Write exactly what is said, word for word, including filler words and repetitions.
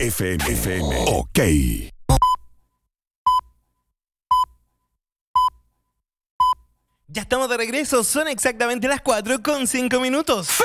F M. F M. Ok. Ya estamos de regreso, son exactamente las cuatro con cinco minutos.